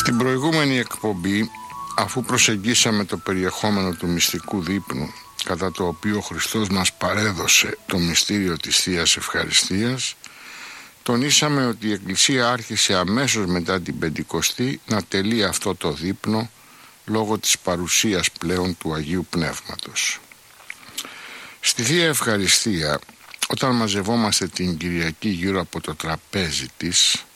Στην προηγούμενη εκπομπή, αφού προσεγγίσαμε το περιεχόμενο του μυστικού δείπνου, κατά το οποίο ο Χριστός μας παρέδωσε το μυστήριο της Θείας Ευχαριστίας, τονίσαμε ότι η Εκκλησία άρχισε αμέσως μετά την Πεντηκοστή να τελεί αυτό το δείπνο λόγω της παρουσίας πλέον του Αγίου Πνεύματος. Στη Θεία Ευχαριστία, όταν μαζευόμαστε την Κυριακή γύρω από το τραπέζι της,